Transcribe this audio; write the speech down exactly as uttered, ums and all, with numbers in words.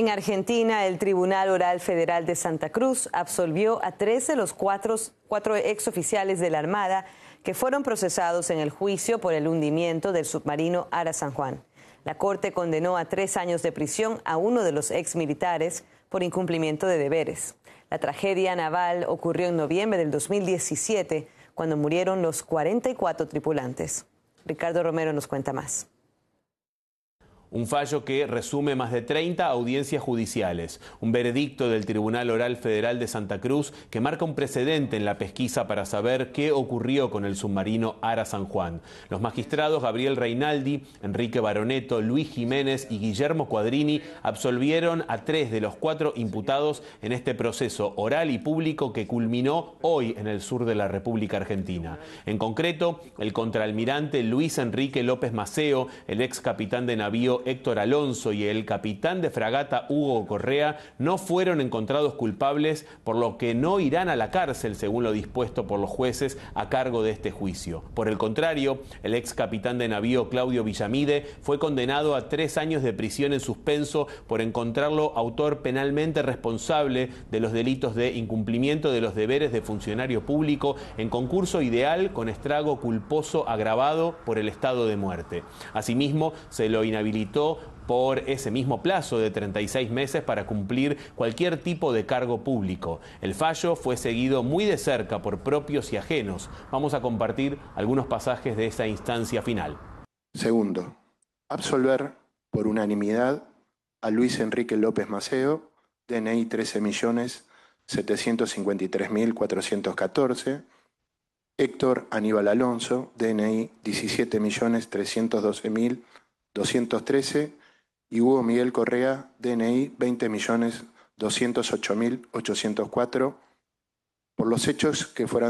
En Argentina, el Tribunal Oral Federal de Santa Cruz absolvió a tres de los cuatro, cuatro exoficiales de la Armada que fueron procesados en el juicio por el hundimiento del submarino Ara San Juan. La Corte condenó a tres años de prisión a uno de los exmilitares por incumplimiento de deberes. La tragedia naval ocurrió en noviembre del dos mil diecisiete, cuando murieron los cuarenta y cuatro tripulantes. Ricardo Romero nos cuenta más. Un fallo que resume más de treinta audiencias judiciales, un veredicto del Tribunal Oral Federal de Santa Cruz que marca un precedente en la pesquisa para saber qué ocurrió con el submarino Ara San Juan. Los magistrados Gabriel Reinaldi, Enrique Baroneto, Luis Jiménez y Guillermo Quadrini absolvieron a tres de los cuatro imputados en este proceso oral y público que culminó hoy en el sur de la República Argentina. En concreto, el contraalmirante Luis Enrique López Maceo, el ex capitán de navío Héctor Alonso y el capitán de fragata Hugo Correa no fueron encontrados culpables, por lo que no irán a la cárcel, según lo dispuesto por los jueces a cargo de este juicio. Por el contrario, el ex capitán de navío Claudio Villamide fue condenado a tres años de prisión en suspenso por encontrarlo autor penalmente responsable de los delitos de incumplimiento de los deberes de funcionario público en concurso ideal con estrago culposo agravado por el estado de muerte. Asimismo, se lo inhabilitó por ese mismo plazo de treinta y seis meses para cumplir cualquier tipo de cargo público. El fallo fue seguido muy de cerca por propios y ajenos. Vamos a compartir algunos pasajes de esa instancia final. Segundo, absolver por unanimidad a Luis Enrique López Maceo, D N I trece millones setecientos cincuenta y tres mil cuatrocientos catorce, Héctor Aníbal Alonso, D N I diecisiete millones trescientos doce mil doscientos trece y Hugo Miguel Correa, D N I veinte millones doscientos ocho mil ochocientos cuatro, por los hechos que fueran